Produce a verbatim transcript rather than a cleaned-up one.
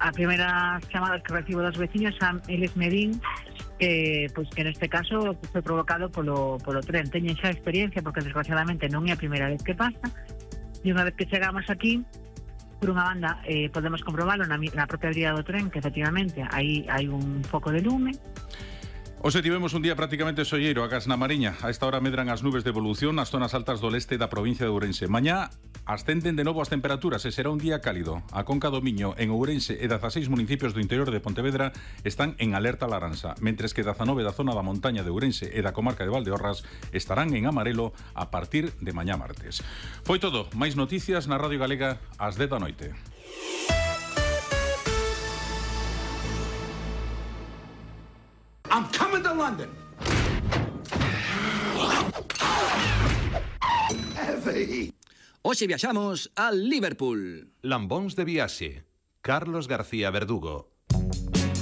a primeras chamadas que recibo dos veciños, a eles me din que, pois, que neste caso foi provocado polo, polo tren. Teñen xa experiencia, porque desgraciadamente non é a primeira vez que pasa, e unha vez que chegamos aquí, por unha banda, eh, podemos comprobalo na, na propia vía do tren, que efectivamente aí hai un foco de lume. Hoxe tivemos un día prácticamente solleiro agás na Mariña. A esta hora medran as nubes de evolución nas zonas altas do leste da provincia de Ourense. Mañá ascenden de novo as temperaturas e será un día cálido. A Conca do Miño, en Ourense e dezaseis municipios do interior de Pontevedra están en alerta laranxa, mentres que dezanove da zona da montaña de Ourense e da comarca de Valdeorras estarán en amarelo a partir de mañá martes. Foi todo. Máis noticias na Radio Galega ás dez da noite. I'm coming to London. Heavy. Hoxe viaxamos a Liverpool. Lambóns de viaxe. Carlos García Verdugo.